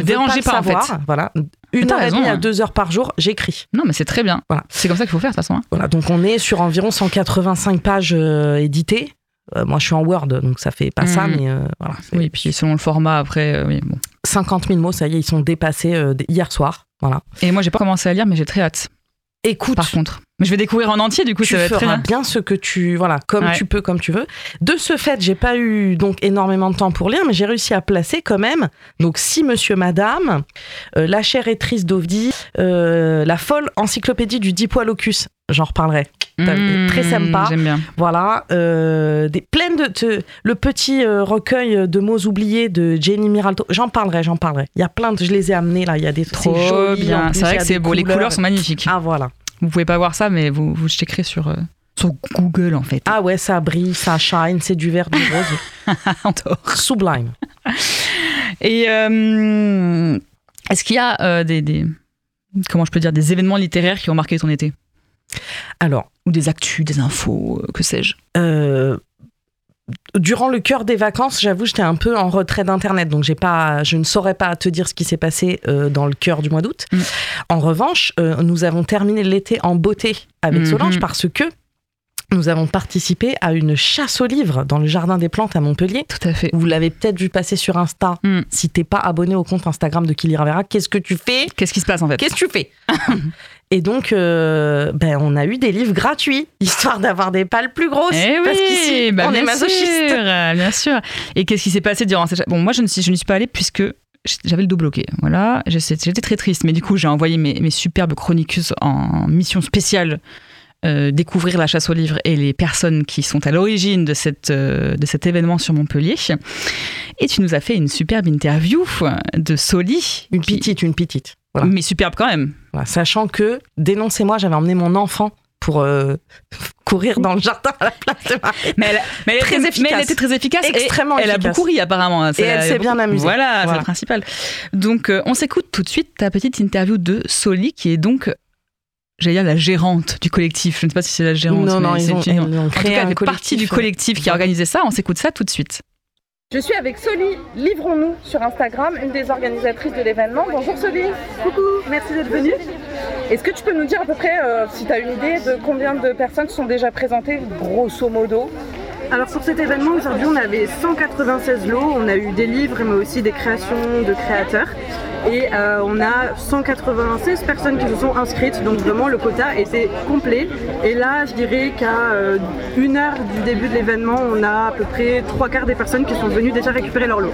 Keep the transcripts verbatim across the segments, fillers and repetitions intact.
dérangez pas, pas en fait. Voilà. Une heure raison, et demie hein. à deux heures par jour, j'écris. Non, mais c'est très bien. Voilà. C'est comme ça qu'il faut faire, de toute façon. Hein. Voilà, donc on est sur environ cent quatre-vingt-cinq pages euh, éditées. Euh, moi, je suis en Word, donc ça fait pas mmh. ça, mais euh, voilà. C'est... Oui, puis selon le format, après, euh, oui, bon. cinquante mille mots, ça y est, ils sont dépassés euh, hier soir. Voilà. Et moi, j'ai pas commencé à lire, mais j'ai très hâte. Écoute, par contre, mais je vais découvrir en entier, du coup, tu ça va être très bien. Tu feras bien ce que tu, voilà, comme ouais. tu peux, comme tu veux. De ce fait, j'ai pas eu donc énormément de temps pour lire, mais j'ai réussi à placer quand même. Donc, si Monsieur, Madame, euh, La chair est triste d'Ovdi, euh, La folle encyclopédie du Diplodocus, j'en reparlerai. Mmh, très sympa. J'aime bien. Voilà, euh, des pleines de, de le petit euh, recueil de mots oubliés de Jenny Miralto. J'en parlerai, j'en parlerai. Il y a plein de, je les ai amenés là. Il y a des trop c'est joli, bien. Plus, c'est vrai que c'est beau. Couleurs. Les couleurs sont magnifiques. Ah voilà. Vous pouvez pas voir ça, mais vous vous checkerez sur euh, sur Google en fait. Ah ouais, ça brille, ça shine, c'est du vert, du rose. Sublime. Et euh, est-ce qu'il y a euh, des, des comment je peux dire des événements littéraires qui ont marqué ton été? Alors, ou des actus, des infos, euh, que sais-je euh, Durant le cœur des vacances, j'avoue, j'étais un peu en retrait d'Internet, donc j'ai pas, je ne saurais pas te dire ce qui s'est passé euh, dans le cœur du mois d'août. Mmh. En revanche, euh, nous avons terminé l'été en beauté avec mmh. Solange parce que nous avons participé à une chasse aux livres dans le Jardin des Plantes à Montpellier. Tout à fait. Vous l'avez peut-être vu passer sur Insta. Mm. Si t'es pas abonné au compte Instagram de Qui lira verra, qu'est-ce que tu fais ? Qu'est-ce qui se passe en fait ? Qu'est-ce que tu fais ? Et donc, euh, ben, on a eu des livres gratuits, histoire d'avoir des pales plus grosses. Eh parce oui, qu'ici, bah on bien est masochistes. Sûr, bien sûr. Et qu'est-ce qui s'est passé durant cette... Bon, moi, je ne suis, je n'y suis pas allée puisque j'avais le dos bloqué. Voilà, j'étais très triste. Mais du coup, j'ai envoyé mes, mes superbes chroniqueuses en mission spéciale Euh, découvrir la chasse aux livres et les personnes qui sont à l'origine de, cette, euh, de cet événement sur Montpellier. Et tu nous as fait une superbe interview de Soli. Une qui... petite, une petite. Voilà. Mais superbe quand même. Voilà, sachant que, dénoncez-moi, j'avais emmené mon enfant pour euh, courir dans le jardin à la place de Marie. Mais elle, mais elle, très était, efficace. Mais elle était très efficace. Extrêmement et elle efficace. a beaucoup ri apparemment. Et elle s'est beaucoup... bien amusée. Voilà, voilà, c'est le principal. Donc, euh, on s'écoute tout de suite ta petite interview de Soli, qui est donc... J'allais dire la gérante du collectif. Je ne sais pas si c'est la gérante. Non, non, ils ont, une... ils ont créé en tout cas, elle fait partie du collectif qui a organisé ça. On s'écoute ça tout de suite. Je suis avec Soli, Livrons-nous sur Instagram, une des organisatrices de l'événement. Bonjour Soli. Coucou, merci d'être venue. Est-ce que tu peux nous dire à peu près, euh, si tu as une idée, de combien de personnes sont déjà présentées, grosso modo ? Alors pour cet événement, aujourd'hui, on avait cent quatre-vingt-seize lots. On a eu des livres, mais aussi des créations de créateurs. Et euh, on a cent quatre-vingt-seize personnes qui se sont inscrites, donc vraiment le quota était complet. Et là, je dirais qu'à euh, une heure du début de l'événement, on a à peu près trois quarts des personnes qui sont venues déjà récupérer leur lot.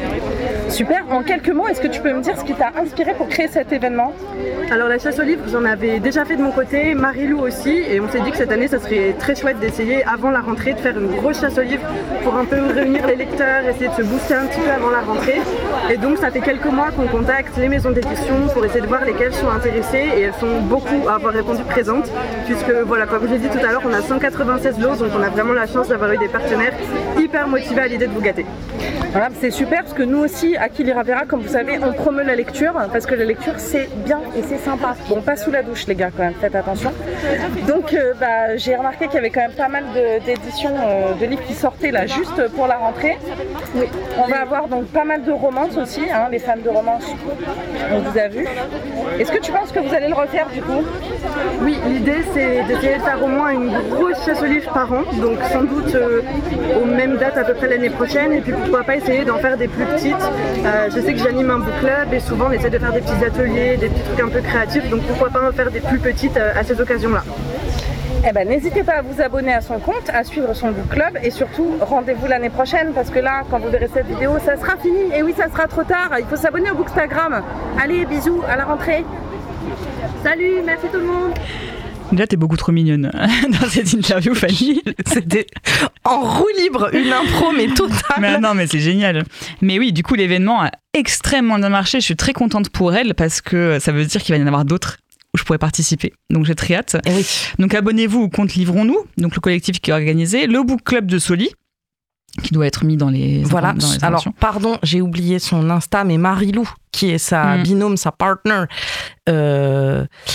Super, en quelques mots, est-ce que tu peux me dire ce qui t'a inspiré pour créer cet événement ? Alors la chasse aux livres, j'en avais déjà fait de mon côté, Marie-Lou aussi, et on s'est dit que cette année, ça serait très chouette d'essayer avant la rentrée de faire une grosse chasse aux livres pour un peu réunir les lecteurs, essayer de se booster un petit peu avant la rentrée. Et donc ça fait quelques mois qu'on contacte les maisons d'édition pour essayer de voir lesquelles sont intéressées, et elles sont beaucoup à avoir répondu présentes, puisque voilà, comme je l'ai dit tout à l'heure, on a cent quatre-vingt-seize lots, donc on a vraiment la chance d'avoir eu des partenaires hyper motivés à l'idée de vous gâter. Voilà, c'est super parce que nous aussi, à Qui lira verra, comme vous savez, on promeut la lecture parce que la lecture c'est bien et c'est sympa. Bon, pas sous la douche les gars quand même, faites attention. Donc euh, bah, j'ai remarqué qu'il y avait quand même pas mal de, d'éditions euh, de livres qui sortaient là juste pour la rentrée. Oui. On va avoir donc pas mal de romances aussi, hein, les fans de romances, on vous a vu. Est-ce que tu penses que vous allez le refaire du coup ? Oui, l'idée c'est d'essayer de faire au moins une grosse chasse aux livres par an, donc sans doute euh, aux mêmes dates à peu près l'année prochaine, et puis pourquoi pas essayer d'en faire des plus petites. Euh, je sais que j'anime un book club et souvent on essaie de faire des petits ateliers, des petits trucs un peu créatifs, donc pourquoi pas en faire des plus petites euh, à ces occasions-là. Eh ben, n'hésitez pas à vous abonner à son compte, à suivre son book club et surtout rendez-vous l'année prochaine parce que là, quand vous verrez cette vidéo, ça sera fini. Et oui, ça sera trop tard, il faut s'abonner au Bookstagram. Allez, bisous, à la rentrée. Salut, merci tout le monde. Déjà, t'es beaucoup trop mignonne dans cette interview, Fanny. C'était en roue libre, une impro, mais totale. Mais non, mais c'est génial. Mais oui, du coup, l'événement a extrêmement bien marché. Je suis très contente pour elle parce que ça veut dire qu'il va y en avoir d'autres où je pourrais participer. Donc, j'ai très hâte. Et oui. Donc, abonnez-vous au compte Livrons-nous, donc le collectif qui est organisé, le book club de Soli, qui doit être mis dans les voilà. Dans les Alors, pardon, j'ai oublié son Insta, mais Marie-Lou, qui est sa mmh. binôme, sa partner, euh,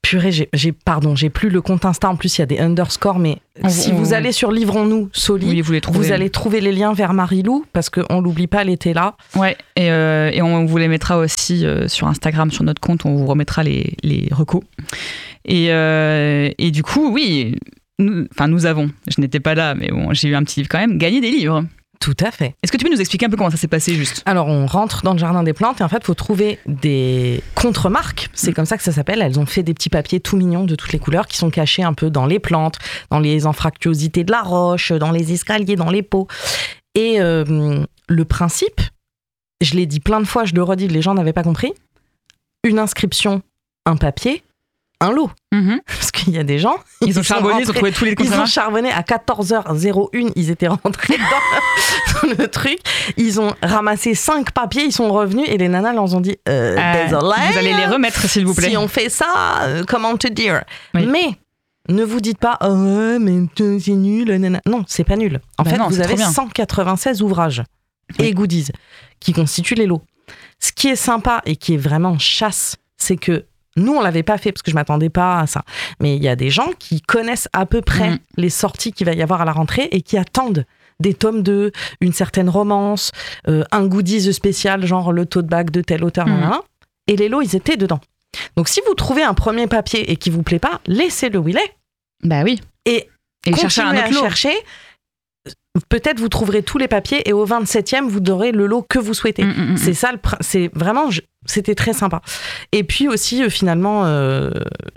Purée, j'ai, j'ai, pardon, j'ai plus le compte Insta. En plus, il y a des underscores, mais on, si on, vous allez sur Livrons-nous, Soli, oui, vous, vous allez trouver les liens vers Marie-Lou, parce qu'on l'oublie pas, elle était là. Ouais, et, euh, et on vous les mettra aussi euh, sur Instagram, sur notre compte, on vous remettra les, les recos. Et, euh, et du coup, oui, nous, enfin nous avons, je n'étais pas là, mais bon, j'ai eu un petit livre quand même, gagné des livres. Tout à fait. Est-ce que tu peux nous expliquer un peu comment ça s'est passé juste ? Alors, on rentre dans le jardin des plantes et en fait, il faut trouver des contre-marques. C'est mmh. comme ça que ça s'appelle. Elles ont fait des petits papiers tout mignons de toutes les couleurs qui sont cachés un peu dans les plantes, dans les anfractuosités de la roche, dans les escaliers, dans les pots. Et euh, le principe, je l'ai dit plein de fois, je le redis, les gens n'avaient pas compris. Une inscription, un papier, un lot. Mmh. Parce qu'il y a des gens... Ils, ils ont charbonné, rentrés, ils ont trouvé tous les Ils ont charbonné à quatorze heures zéro un, ils étaient rentrés dans, dans le truc. Ils ont ramassé cinq papiers, ils sont revenus et les nanas leur ont dit euh, euh, désolé. Vous allez les remettre, s'il vous plaît. Si on fait ça, euh, comment te dire oui. Mais ne vous dites pas oh ouais, mais c'est nul. Nana. Non, c'est pas nul. En bah fait, non, vous avez cent quatre-vingt-seize ouvrages oui. et goodies qui constituent les lots. Ce qui est sympa et qui est vraiment chasse, c'est que nous, on l'avait pas fait parce que je m'attendais pas à ça. Mais il y a des gens qui connaissent à peu près mmh. les sorties qu'il va y avoir à la rentrée et qui attendent des tomes de une certaine romance, euh, un goodies spécial, genre le tote bag de tel auteur, mmh. et les lots, ils étaient dedans. Donc, si vous trouvez un premier papier et qui vous plaît pas, laissez-le où il est. Bah oui. Et, et cherchez un autre à lot. chercher. Peut-être vous trouverez tous les papiers et au vingt-septième, vous aurez le lot que vous souhaitez. Mmh, mmh, c'est ça, le pr- c'est vraiment... Je, c'était très sympa. Et puis aussi, euh, finalement, euh,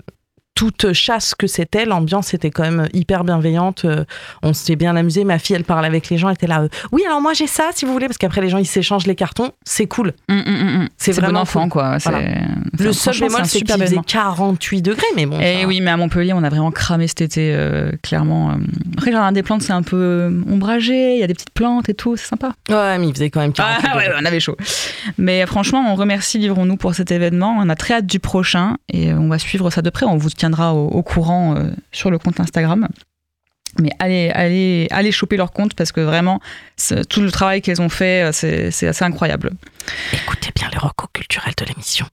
toute chasse que c'était, l'ambiance était quand même hyper bienveillante. Euh, on s'était bien amusé. Ma fille, elle parle avec les gens, elle était là. Euh, oui, alors moi j'ai ça, si vous voulez, parce qu'après les gens ils s'échangent les cartons. C'est cool. Mmh, mmh, mmh. C'est, c'est vraiment bon enfant, cool. quoi. C'est, voilà. C'est le seul bémol, c'est, c'est qu'il faisait quarante-huit degrés, mais bon. Et oui, mais à Montpellier, on a vraiment cramé cet été, euh, clairement. Après, le jardin des plantes, c'est un peu ombragé. Il y a des petites plantes et tout, c'est sympa. Ouais, mais il faisait quand même quarante-huit ah, degrés. Ouais, on avait chaud. Mais franchement, on remercie Livrons-nous pour cet événement. On a très hâte du prochain et on va suivre ça de près. On vous tiendra au, au courant. Euh, sur le compte Instagram. Mais allez, allez, allez choper leur compte parce que vraiment, tout le travail qu'elles ont fait, c'est, c'est assez incroyable. Écoutez bien les recos culturels de l'émission.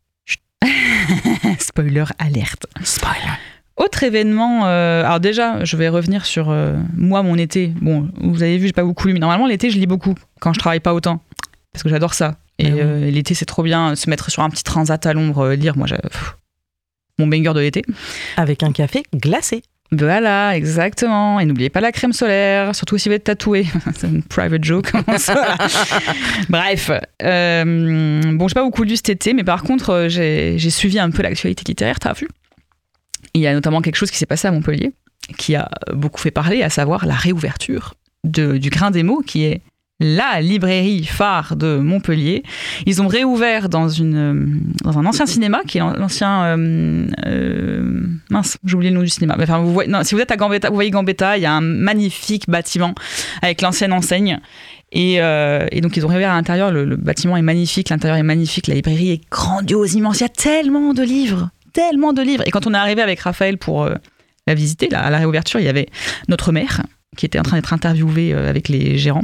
Spoiler alerte. Spoiler. Autre événement, euh, alors déjà, je vais revenir sur euh, moi, mon été. Bon, vous avez vu, j'ai pas beaucoup lu, mais normalement, l'été, je lis beaucoup quand je travaille pas autant. Parce que j'adore ça. Et mmh. euh, l'été, c'est trop bien, se mettre sur un petit transat à l'ombre, euh, lire. Moi, j'ai... Pff, mon banger de l'été. Avec un café glacé. Voilà, exactement. Et n'oubliez pas la crème solaire, surtout si vous êtes tatoué. C'est une private joke. Bref. Euh, bon, j'ai pas beaucoup lu cet été, mais par contre, j'ai, j'ai suivi un peu l'actualité littéraire, t'as vu ? Il y a notamment quelque chose qui s'est passé à Montpellier, qui a beaucoup fait parler, à savoir la réouverture de, du Grain des Mots, qui est la librairie phare de Montpellier. Ils ont réouvert dans, une, dans un ancien cinéma, qui est l'ancien... Euh, euh, mince, j'ai oublié le nom du cinéma. Enfin, vous voyez, non, si vous êtes à Gambetta, vous voyez Gambetta, il y a un magnifique bâtiment avec l'ancienne enseigne. Et, euh, et donc, ils ont réouvert à l'intérieur. Le, le bâtiment est magnifique, l'intérieur est magnifique, la librairie est grandiose, immense. Il y a tellement de livres, tellement de livres. Et quand on est arrivé avec Raphaël pour euh, la visiter, là, à la réouverture, il y avait notre maire qui était en train d'être interviewé euh, avec les gérants.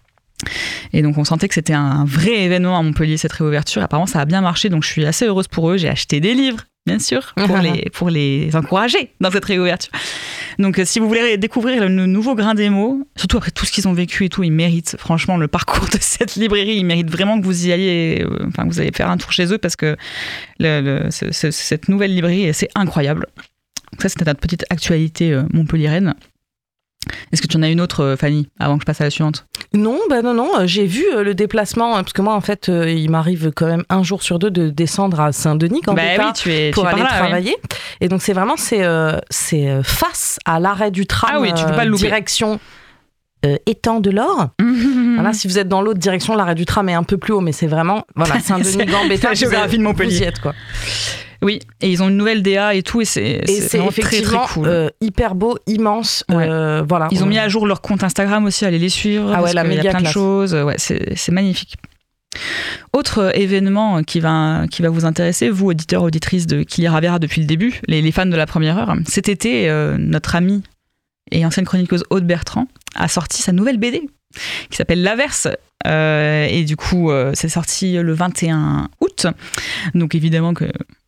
Et donc on sentait que c'était un vrai événement à Montpellier, cette réouverture. Apparemment ça a bien marché, donc je suis assez heureuse pour eux. J'ai acheté des livres, bien sûr, pour, les, pour les encourager dans cette réouverture. Donc si vous voulez découvrir le nouveau Grain des Mots, surtout après tout ce qu'ils ont vécu et tout, ils méritent, franchement, le parcours de cette librairie, ils méritent vraiment que vous y alliez, enfin que vous allez faire un tour chez eux, parce que le, le, ce, ce, cette nouvelle librairie, c'est incroyable. Donc ça, c'était notre petite actualité euh, montpelliéraine. Est-ce que tu en as une autre, Fanny, avant que je passe à la suivante ? Non, bah non, non. J'ai vu le déplacement, parce que moi, en fait, il m'arrive quand même un jour sur deux de descendre à Saint-Denis quand bah oui, tu es, pour tu aller là, travailler. Oui. Et donc, c'est vraiment c'est, euh, c'est face à l'arrêt du tram. Ah oui, tu peux pas le louper. Direction euh, Étang de l'Or. Voilà, si vous êtes dans l'autre direction, l'arrêt du tram est un peu plus haut, mais c'est vraiment voilà, Saint-Denis, Gambetta, la géographie de Montpellier. Vous y êtes, quoi. Oui, et ils ont une nouvelle D A et tout, et c'est, et c'est, c'est vraiment très très cool. Euh, hyper beau, immense. Ouais. Euh, voilà. Ils ont mis à jour leur compte Instagram aussi, allez les suivre. Ah ouais, la média il y a plein classe. de choses. Ouais, c'est, c'est magnifique. Autre événement qui va, qui va vous intéresser, vous, auditeurs, auditrices de Qui lira verra depuis le début, les, les fans de la première heure. Cet été, euh, notre amie et ancienne chroniqueuse Aude Bertrand a sorti sa nouvelle B D qui s'appelle L'Averse. Euh, et du coup, euh, c'est sorti le vingt et un août. Donc évidemment que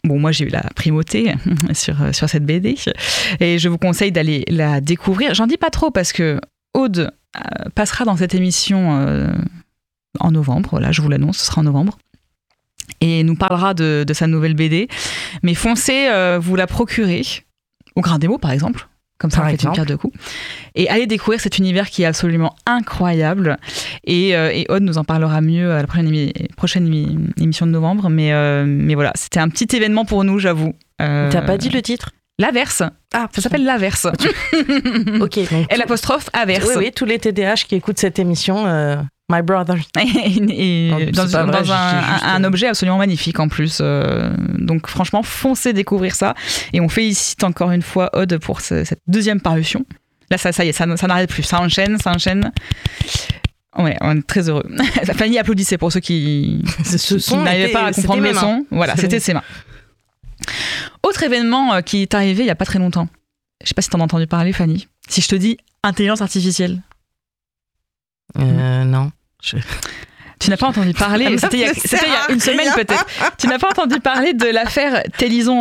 Bon, moi, j'ai eu la primauté sur, sur cette B D et je vous conseille d'aller la découvrir. J'en dis pas trop parce que Aude euh, passera dans cette émission euh, en novembre. Voilà, je vous l'annonce, ce sera en novembre. Et nous parlera de, de sa nouvelle B D. Mais foncez, euh, vous la procurez au Grain des mots, par exemple. Comme ça, on fait une pierre deux coups. Et allez découvrir cet univers qui est absolument incroyable. Et, euh, et Aude nous en parlera mieux à la prochaine, émi- prochaine émi- émission de novembre. Mais, euh, mais voilà, c'était un petit événement pour nous, j'avoue. Euh, T'as pas dit le titre ? L'Averse. Ah, ça s'appelle L'Averse. Ok. Et l'apostrophe Averse. Oui, oui, tous les T D A H qui écoutent cette émission, euh, my brother. et, et non, dans, pas vrai, dans un, juste... un objet absolument magnifique en plus. Euh, donc franchement, foncez découvrir ça. Et on félicite encore une fois Aude pour ce, cette deuxième parution. Là, ça, ça y est, ça, ça n'arrête plus. Ça enchaîne, ça enchaîne. Ouais, on est très heureux. Fanny applaudissait pour ceux qui, ce qui n'arrivaient pas à comprendre le son. Voilà, c'était ses mains. Autre événement qui est arrivé il n'y a pas très longtemps. Je ne sais pas si tu en as entendu parler, Fanny. Si je te dis intelligence artificielle. Euh, non. Je... Tu n'as pas entendu parler, ah, c'était il y a, c'était il y a une semaine peut-être. Tu n'as pas entendu parler de l'affaire Télisson-Aurélien ?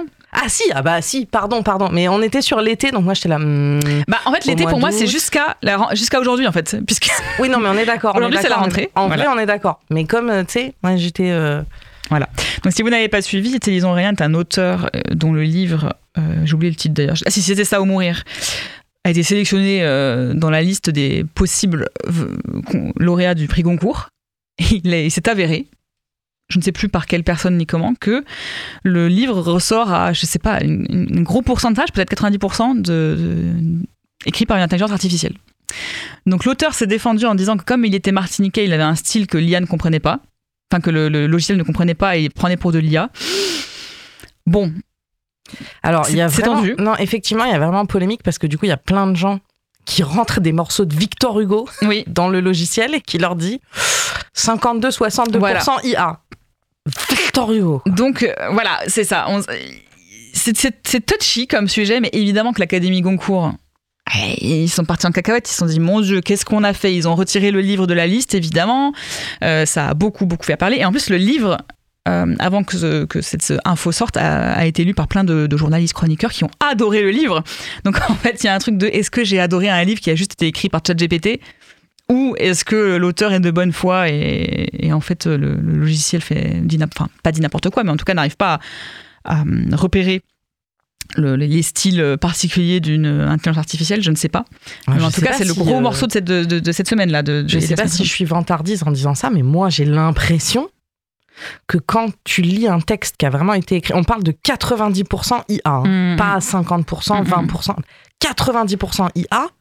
Ah si, ah bah si, pardon, pardon. Mais on était sur l'été, donc moi j'étais là. Hmm, bah en fait l'été pour moi c'est jusqu'à la, jusqu'à aujourd'hui en fait, puisque. Oui non mais on est d'accord. Aujourd'hui c'est la rentrée. En voilà. vrai on est d'accord. Mais comme tu sais, moi j'étais. Euh... Voilà. Donc si vous n'avez pas suivi, Télisson-Aurélien est un auteur euh, dont le livre, euh, j'ai oublié le titre d'ailleurs. Ah si c'était Ça ou mourir. A été sélectionné euh, dans la liste des possibles euh, lauréats du prix Goncourt. Il, est, il s'est avéré, je ne sais plus par quelle personne ni comment, que le livre ressort à, je ne sais pas, un gros pourcentage, peut-être quatre-vingt-dix pour cent, de, de, écrit par une intelligence artificielle. Donc l'auteur s'est défendu en disant que comme il était martiniquais, il avait un style que l'I A ne comprenait pas, enfin que le, le logiciel ne comprenait pas et il prenait pour de l'I A. Bon. Alors, il y a c'est vraiment, tendu. Non, effectivement, il y a vraiment polémique parce que du coup, il y a plein de gens qui rentrent des morceaux de Victor Hugo oui. dans le logiciel et qui leur dit cinquante-deux à soixante-deux pour cent voilà. I A. Victor Hugo. Donc, euh, voilà, c'est ça. On, c'est, c'est, c'est touchy comme sujet, mais évidemment que l'Académie Goncourt, ils sont partis en cacahuète, ils se sont dit, mon Dieu, qu'est-ce qu'on a fait ? Ils ont retiré le livre de la liste, évidemment. Euh, ça a beaucoup, beaucoup fait parler. Et en plus, le livre... Euh, avant que, ce, que cette info sorte, a, a été lu par plein de, de journalistes chroniqueurs qui ont adoré le livre. Donc en fait, il y a un truc de est-ce que j'ai adoré un livre qui a juste été écrit par ChatGPT ou est-ce que l'auteur est de bonne foi et, et en fait le, le logiciel fait dit, enfin pas dit n'importe quoi, mais en tout cas n'arrive pas à, à repérer le, les styles particuliers d'une intelligence artificielle, je ne sais pas. Ouais, mais en tout cas, c'est si le gros euh... morceau de cette, de, de, de cette semaine-là. De, de je ne sais pas si je suis vantardise en disant ça, mais moi j'ai l'impression que quand tu lis un texte qui a vraiment été écrit, on parle de quatre-vingt-dix pour cent I A, hein, mmh. pas cinquante pour cent, mmh. vingt pour cent, quatre-vingt-dix pour cent I A,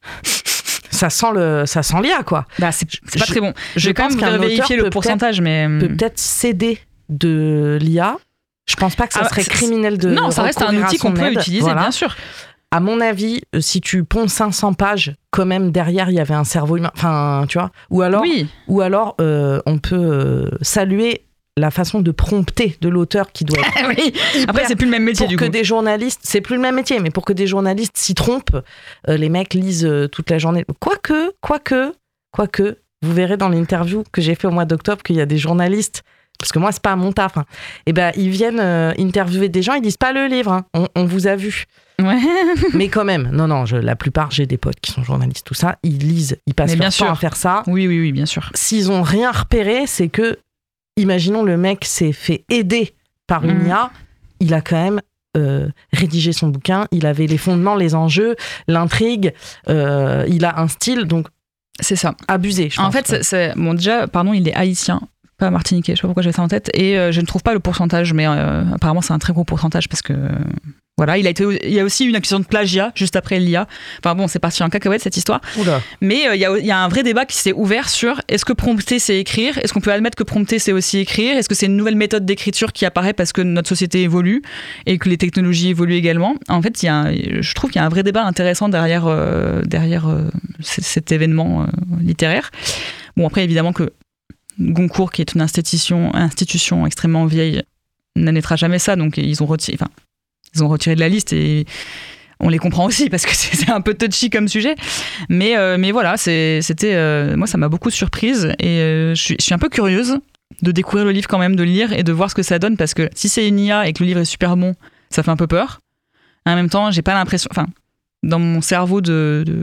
ça sent le, ça sent l'I A quoi. Bah c'est, c'est pas je, très bon. Je, je vais quand même vérifier le pourcentage, mais peut peut-être s'aider de l'I A. Je pense pas que ça ah, serait criminel de. Non, ça reste un outil qu'on peut utiliser, voilà. Bien sûr. À mon avis, si tu ponds cinq cents pages, quand même derrière il y avait un cerveau humain. Enfin, tu vois. Ou alors, oui. ou alors, euh, on peut euh, saluer la façon de prompter de l'auteur qui doit être oui. Après c'est plus le même métier pour du que coup. Des journalistes, c'est plus le même métier, mais pour que des journalistes s'y trompent, euh, les mecs lisent euh, toute la journée. Quoique, quoique, quoique, vous verrez dans l'interview que j'ai fait au mois d'octobre qu'il y a des journalistes, parce que moi c'est pas mon taf, hein, et ben ils viennent euh, interviewer des gens, ils lisent pas le livre, hein, on, on vous a vu. Ouais. Mais quand même, non, non, je, la plupart, j'ai des potes qui sont journalistes, tout ça, ils lisent, ils passent leur temps à faire ça. Oui, oui, oui, bien sûr. S'ils ont rien repéré, c'est que imaginons le mec s'est fait aider par une mmh. I A, il a quand même euh, rédigé son bouquin, il avait les fondements, les enjeux, l'intrigue, euh, il a un style, donc c'est ça. Abusé, je pense. En fait, c'est, c'est, bon, déjà, pardon, il est haïtien, pas martiniquais, je sais pas pourquoi j'avais ça en tête, et euh, je ne trouve pas le pourcentage, mais euh, apparemment c'est un très gros pourcentage parce que... Euh, Voilà, il, a été, il y a aussi une accusation de plagiat juste après l'I A. Enfin bon, c'est parti en cacahuète cette histoire. Oula. Mais euh, il, y a, il y a un vrai débat qui s'est ouvert sur est-ce que prompter c'est écrire ? Est-ce qu'on peut admettre que prompter c'est aussi écrire ? Est-ce que c'est une nouvelle méthode d'écriture qui apparaît parce que notre société évolue et que les technologies évoluent également ? En fait, il y a un, je trouve qu'il y a un vrai débat intéressant derrière, euh, derrière euh, c- cet événement euh, littéraire. Bon, après, évidemment que Goncourt, qui est une institution, institution extrêmement vieille, n'admettra jamais ça. Donc, ils ont retiré... Enfin, Ils ont retiré de la liste et on les comprend aussi parce que c'est un peu touchy comme sujet. Mais, euh, mais voilà, c'est, c'était, euh, moi, ça m'a beaucoup surprise et euh, je, suis, je suis un peu curieuse de découvrir le livre quand même, de lire et de voir ce que ça donne, parce que si c'est une I A et que le livre est super bon, ça fait un peu peur. En même temps, j'ai pas l'impression, enfin, dans mon cerveau de, de,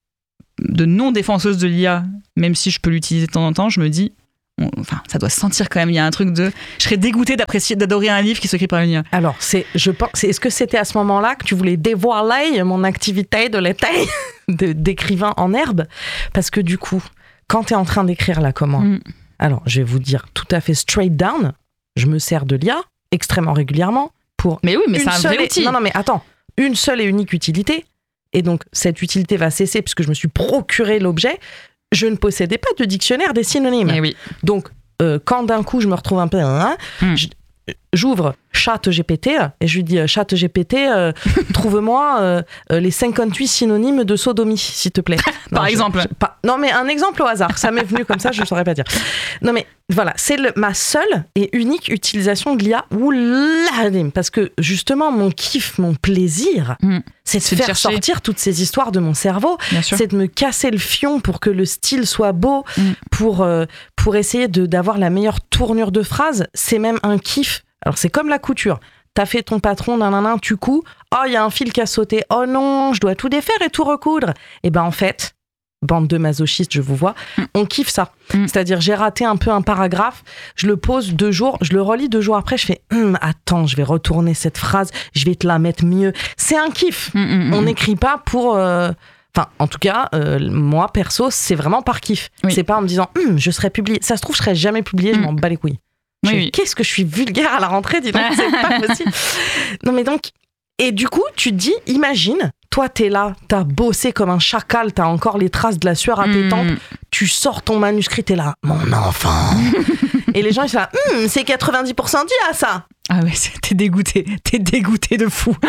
de non-défenseuse de l'I A, même si je peux l'utiliser de temps en temps, je me dis, on, enfin, ça doit se sentir quand même. Il y a un truc de, je serais dégoûtée d'apprécier, d'adorer un livre qui s'écrit par une I A. Alors, c'est, je pense, c'est, est-ce que c'était à ce moment-là que tu voulais dévoiler mon activité de l'été de, d'écrivain en herbe? Parce que du coup, quand tu es en train d'écrire là, comment mm. Alors, je vais vous dire tout à fait straight down, je me sers de l'I A extrêmement régulièrement pour. Mais oui, mais c'est un vrai et... outil. Non, non, mais attends, une seule et unique utilité. Et donc, cette utilité va cesser puisque je me suis procuré l'objet. Je ne possédais pas de dictionnaire des synonymes. Eh oui. Donc, euh, quand d'un coup, je me retrouve un peu. Hein, mm. je, J'ouvre ChatGPT et je lui dis ChatGPT, euh, trouve-moi euh, les cinquante-huit synonymes de sodomie, s'il te plaît. Par non, exemple. Je, je, pas, non, mais un exemple au hasard. Ça m'est venu comme ça, je ne saurais pas dire. Non, mais voilà, c'est le, ma seule et unique utilisation de l'I A. Oula, parce que justement, mon kiff, mon plaisir, mmh. c'est de c'est faire de sortir toutes ces histoires de mon cerveau. C'est de me casser le fion pour que le style soit beau, mmh. pour, euh, pour essayer de, d'avoir la meilleure tournure de phrase. C'est même un kiff. Alors, c'est comme la couture. T'as fait ton patron, nanana, tu couds. Oh, il y a un fil qui a sauté. Oh non, je dois tout défaire et tout recoudre. Et ben en fait, bande de masochistes, je vous vois, mm. on kiffe ça. Mm. C'est-à-dire, j'ai raté un peu un paragraphe, je le pose deux jours, je le relis deux jours après, je fais hm, attends, je vais retourner cette phrase, je vais te la mettre mieux. C'est un kiff. Mm, mm, on n'écrit mm. pas pour. Euh... Enfin, en tout cas, euh, moi, perso, c'est vraiment par kiff. Oui. C'est pas en me disant hm, je serais publié. Ça se trouve, je serais jamais publié, mm. je m'en bats les couilles. Oui, oui. Qu'est-ce que je suis vulgaire à la rentrée, dis donc, c'est pas possible. Non, mais donc, et du coup, tu te dis, imagine, toi, t'es là, t'as bossé comme un chacal, t'as encore les traces de la sueur à tes mmh. tempes, tu sors ton manuscrit, t'es là, mon enfant. Et les gens, ils sont là, hm, c'est quatre-vingt-dix pour cent d'I A, ça. Ah ouais, t'es dégoûté, t'es dégoûté de fou.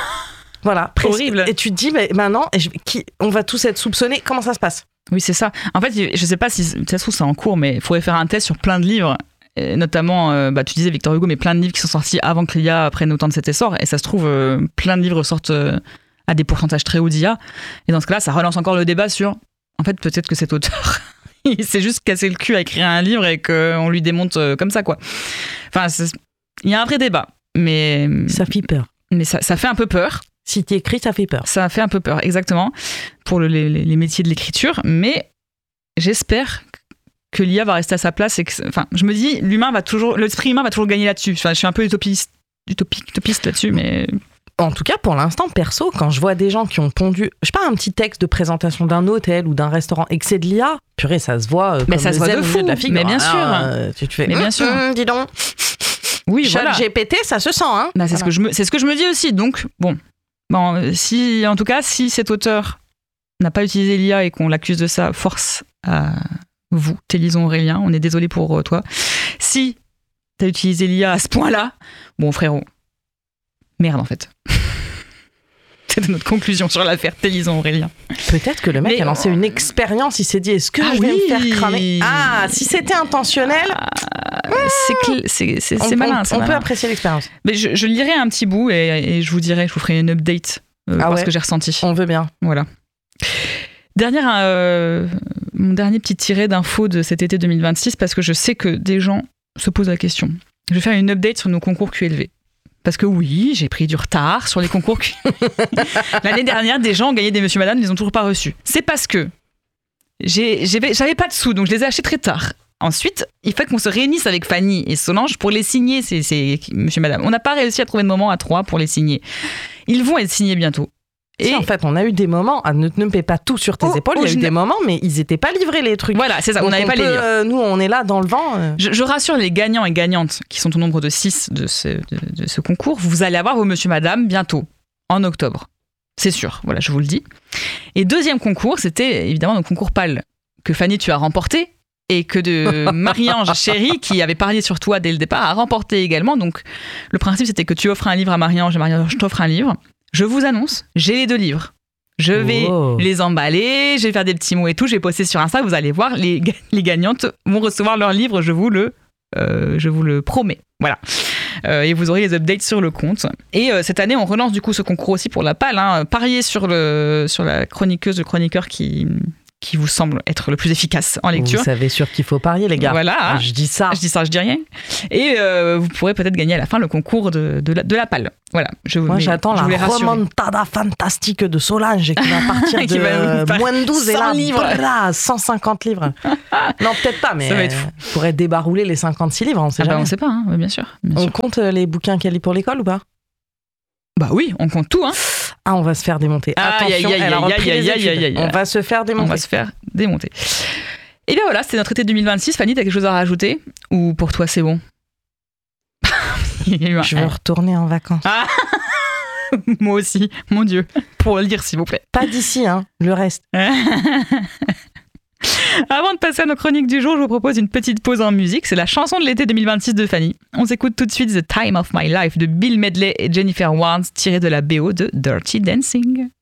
Voilà, horrible. Et tu te dis, mais maintenant, je, qui, on va tous être soupçonnés, comment ça se passe? Oui, c'est ça. En fait, je sais pas si ça se trouve, c'est en cours, mais il faudrait faire un test sur plein de livres. Et notamment, euh, bah, tu disais Victor Hugo, mais plein de livres qui sont sortis avant que l'I A prenne autant de cet essor. Et ça se trouve, euh, plein de livres sortent euh, à des pourcentages très hauts d'I A. Et dans ce cas-là, ça relance encore le débat sur, en fait, peut-être que cet auteur, il s'est juste cassé le cul à écrire un livre et qu'on lui démonte euh, comme ça, quoi. Enfin, il y a un vrai débat. Mais ça fait peur. Mais ça, ça fait un peu peur. Si tu écris, ça fait peur. Ça fait un peu peur, exactement, pour le, les, les métiers de l'écriture. Mais j'espère que l'I A va rester à sa place. Et que, enfin, je me dis, l'humain va toujours, l'esprit humain va toujours gagner là-dessus. Enfin, je suis un peu utopiste, utopique, utopiste là-dessus, mais... En tout cas, pour l'instant, perso, quand je vois des gens qui ont pondu, je sais pas, un petit texte de présentation d'un hôtel ou d'un restaurant et que c'est de l'I A, purée, ça se voit. Euh, mais ça se voit de fou. De la figure. Mais bien sûr. Euh, tu te fais. Mais bien sûr. Hum, dis donc. Oui, Chat voilà. G P T, ça se sent, hein. Bah, c'est voilà. ce que je me, c'est ce que je me dis aussi. Donc, bon, bon, si, en tout cas, si cet auteur n'a pas utilisé l'I A et qu'on l'accuse de ça, force à vous, Télison Aurélien, on est désolé pour toi. Si t'as utilisé l'I A à ce point-là, bon, frérot, merde en fait. C'est notre conclusion sur l'affaire Télison Aurélien. Peut-être que le mec Mais... a lancé une expérience, il s'est dit, est-ce que ah je vais oui. me faire cramer? Ah, si c'était intentionnel, ah, c'est, cl- c'est, c'est, on, c'est malin. On, c'est on malin. peut apprécier l'expérience. Mais je, je lirai un petit bout et, et je vous dirai, je vous ferai une update euh, ah parce ouais. que j'ai ressenti. On veut bien. Voilà. Dernière, euh, mon dernier petit tiré d'infos de cet été deux mille vingt-six, parce que je sais que des gens se posent la question. Je vais faire une update sur nos concours Q L V. Parce que oui, j'ai pris du retard sur les concours Q L V. L'année dernière, des gens ont gagné des Monsieur Madame, ils les ont toujours pas reçus. C'est parce que j'ai, j'avais, j'avais pas de sous, donc je les ai achetés très tard. Ensuite, il faut qu'on se réunisse avec Fanny et Solange pour les signer, ces, ces Monsieur Madame. On n'a pas réussi à trouver de moment à trois pour les signer. Ils vont être signés bientôt. Et si, en fait, on a eu des moments, ah, ne, ne me paie pas tout sur tes oh, épaules, oh, il y a eu des moments, mais ils n'étaient pas livrés, les trucs. Voilà, c'est ça, donc on n'avait pas peut, les livres. Euh, nous, on est là dans le vent. Euh. Je, je rassure les gagnants et gagnantes, qui sont au nombre de six de ce, de, de ce concours, vous allez avoir vos Monsieur Madame bientôt, en octobre. C'est sûr, voilà, je vous le dis. Et deuxième concours, c'était évidemment le concours P A L, que Fanny, tu as remporté, et que de Marie-Ange Chérie, qui avait parié sur toi dès le départ, a remporté également. Donc, le principe, c'était que tu offres un livre à Marie-Ange, et Marie-Ange t'offre un livre. Je vous annonce, j'ai les deux livres. Je vais wow. les emballer, je vais faire des petits mots et tout, je vais poster sur Insta, vous allez voir, les, les gagnantes vont recevoir leur livre, je vous le, euh, je vous le promets. Voilà. Euh, et vous aurez les updates sur le compte. Et euh, cette année, on relance du coup ce concours aussi pour la P A L. Hein, parier sur, le, sur la chroniqueuse, le chroniqueur qui, qui vous semble être le plus efficace en lecture. Vous savez sur qui il faut parier, les gars. Voilà. Je dis ça. Je dis ça, je dis rien. Et euh, vous pourrez peut-être gagner à la fin le concours de, de, la, de la palle. Voilà. Je vous, Moi, mais, j'attends je la remontada fantastique de Solange qui va partir de qui va moins de douze et là, livres. Brrra, cent cinquante livres. Non, peut-être pas, mais ça va être fou. on pourrait débarouler les cinquante-six livres, on sait Ah jamais. bah, on sait pas, hein, bien sûr. Bien on sûr. compte les bouquins qu'elle lit pour l'école ou pas? Bah oui, on compte tout. Hein. Ah, on va se faire démonter. Aïe, Attention, aïe, aïe, elle a aïe, repris aïe, les aïe, études. aïe, aïe, aïe. On va se faire démonter. On va se faire démonter. Et bien voilà, c'était notre été deux mille vingt-six. Fanny, t'as quelque chose à rajouter? Ou pour toi, c'est bon? Il y a eu un- Je veux retourner en vacances. Ah moi aussi, mon Dieu. Pour le lire, s'il vous plaît. Pas d'ici, hein, le reste. Avant de passer à nos chroniques du jour, je vous propose une petite pause en musique. C'est la chanson de l'été deux mille vingt-six de Fanny. On s'écoute tout de suite The Time of My Life de Bill Medley et Jennifer Warnes, tirée de la B O de Dirty Dancing.